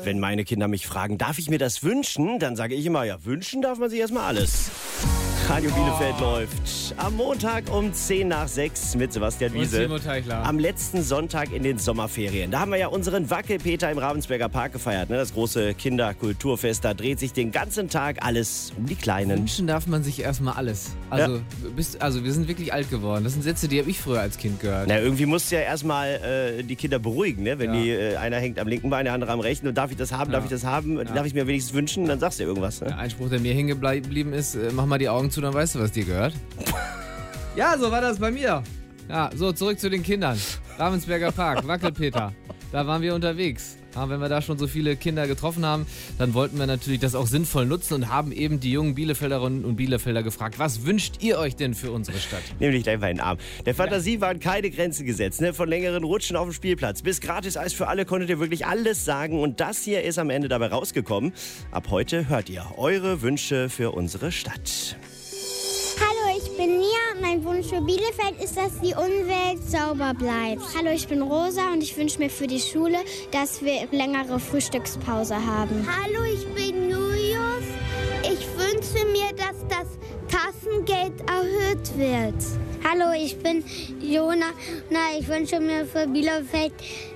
Wenn meine Kinder mich fragen, darf ich mir das wünschen, dann sage ich immer, ja, wünschen darf man sich erstmal alles. Radio Bielefeld läuft am Montag um 5:10 mit Sebastian Wiese. Am letzten Sonntag in den Sommerferien. Da haben wir ja unseren Wackelpeter im Ravensberger Park gefeiert. Ne? Das große Kinderkulturfest. Da dreht sich den ganzen Tag alles um die Kleinen. Wünschen darf man sich erstmal alles. Also wir sind wirklich alt geworden. Das sind Sätze, die habe ich früher als Kind gehört. Na, irgendwie musst du ja erstmal die Kinder beruhigen. Ne? Wenn einer hängt am linken Bein, der andere am rechten. Und darf ich das haben, darf ich das haben? Darf ich mir wenigstens wünschen? Dann sagst du ja irgendwas. Ne? Ein Spruch, der mir hängen geblieben ist, mach mal die Augen zu, dann weißt du, was dir gehört. Ja, so war das bei mir. Ja, so, zurück zu den Kindern. Ravensberger Park, Wackelpeter. Da waren wir unterwegs. Ja, wenn wir da schon so viele Kinder getroffen haben, dann wollten wir natürlich das auch sinnvoll nutzen und haben eben die jungen Bielefelderinnen und Bielefelder gefragt, was wünscht ihr euch denn für unsere Stadt? Nämlich gleich mal in den Arm. Der Fantasie waren keine Grenzen gesetzt. Ne? Von längeren Rutschen auf dem Spielplatz bis Gratis-Eis für alle konntet ihr wirklich alles sagen. Und das hier ist am Ende dabei rausgekommen. Ab heute hört ihr eure Wünsche für unsere Stadt. Hallo, ich bin Nia. Mein Wunsch für Bielefeld ist, dass die Umwelt sauber bleibt. Hallo, ich bin Rosa und ich wünsche mir für die Schule, dass wir längere Frühstückspause haben. Hallo, ich bin Julius. Ich wünsche mir, dass das Taschengeld erhöht wird. Hallo, ich bin Jona. Ich wünsche mir für Bielefeld,